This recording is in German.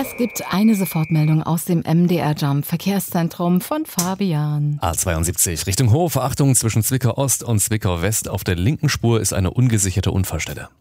Es gibt eine Sofortmeldung aus dem MDR Jump Verkehrszentrum von Fabian. A72 Richtung Hof. Achtung, zwischen Zwickau Ost und Zwickau West auf der linken Spur ist eine ungesicherte Unfallstelle.